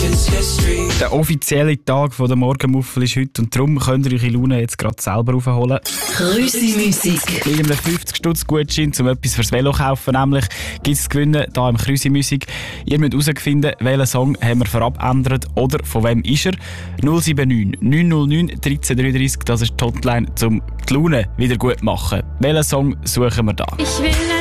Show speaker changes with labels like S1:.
S1: Der offizielle Tag der Morgenmuffel ist heute und darum könnt ihr eure Laune jetzt gerade selber aufholen.
S2: Krüsi-Musik.
S1: Mit einem 50-Stutz-Gutschein, um etwas fürs Velo zu kaufen, nämlich gibt es zu gewinnen hier im Krüsi-Musik. Ihr müsst herausfinden, welchen Song haben wir verabändert oder von wem ist er. 079 909 1333, das ist die Hotline, um die Laune wieder gut zu machen. Welchen Song suchen wir da?
S3: Ich will